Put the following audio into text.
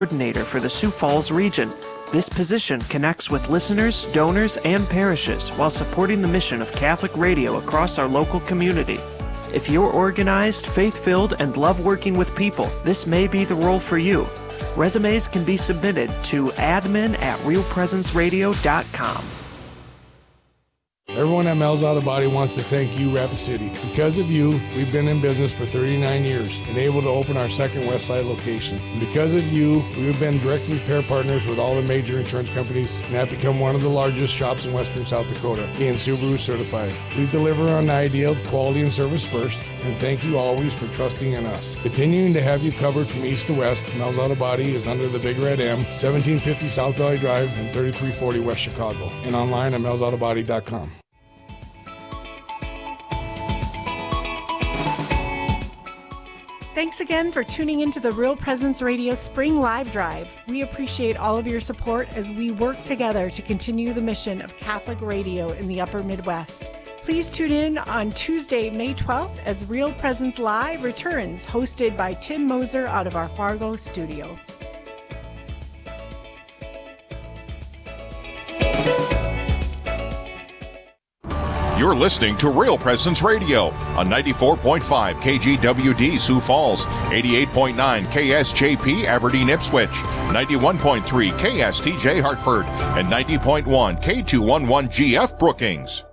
coordinator for the Sioux Falls region. This position connects with listeners, donors, and parishes while supporting the mission of Catholic radio across our local community. If you're organized, faith-filled, and love working with people, this may be the role for you. Resumes can be submitted to admin@realpresenceradio.com. Everyone at Mel's Auto Body wants to thank you, Rapid City. Because of you, we've been in business for 39 years and able to open our second Westside location. And because of you, we've been direct repair partners with all the major insurance companies and have become one of the largest shops in Western South Dakota, being Subaru certified. We deliver on the idea of quality and service first, and thank you always for trusting in us. Continuing to have you covered from east to west, Mel's Auto Body is under the Big Red M, 1750 South Valley Drive and 3340 West Chicago, and online at melsautobody.com. Thanks again for tuning into the Real Presence Radio Spring Live Drive. We appreciate all of your support as we work together to continue the mission of Catholic radio in the Upper Midwest. Please tune in on Tuesday, May 12th as Real Presence Live returns, hosted by Tim Moser out of our Fargo studio. You're listening to Real Presence Radio on 94.5 KGWD Sioux Falls, 88.9 KSJP Aberdeen Ipswich, 91.3 KSTJ Hartford, and 90.1 K211GF Brookings.